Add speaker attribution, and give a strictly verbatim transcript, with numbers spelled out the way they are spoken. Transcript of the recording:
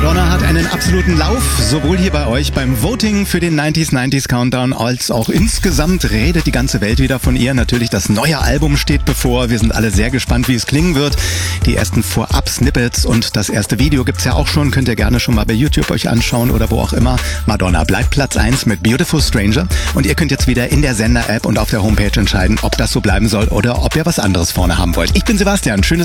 Speaker 1: Madonna hat einen absoluten Lauf, sowohl hier bei euch beim Voting für den neunziger neunzig Countdown, als auch insgesamt redet die ganze Welt wieder von ihr. Natürlich, das neue Album steht bevor. Wir sind alle sehr gespannt, wie es klingen wird. Die ersten Vorab-Snippets und das erste Video gibt's ja auch schon. Könnt ihr gerne schon mal bei YouTube euch anschauen oder wo auch immer. Madonna bleibt Platz eins mit Beautiful Stranger. Und ihr könnt jetzt wieder in der Sender-App und auf der Homepage entscheiden, ob das so bleiben soll oder ob ihr was anderes vorne haben wollt. Ich bin Sebastian. Schönes